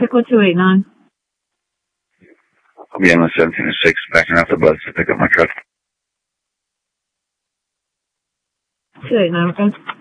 Vehicle 289. I'll be in the 17-6, backing off the bus to pick up my truck. 289, okay.